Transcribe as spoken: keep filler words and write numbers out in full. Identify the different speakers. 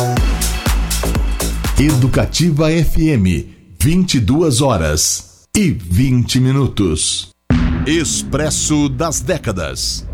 Speaker 1: Educativa F M, vinte e duas horas e vinte minutos. Expresso das Décadas.